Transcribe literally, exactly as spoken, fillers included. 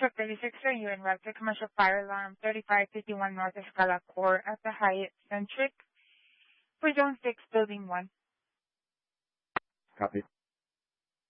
Truck thirty-six, sir, you en route to commercial fire alarm thirty-five fifty-one North Escala Core at the Hyatt Centric for Zone six, Building one. Copy.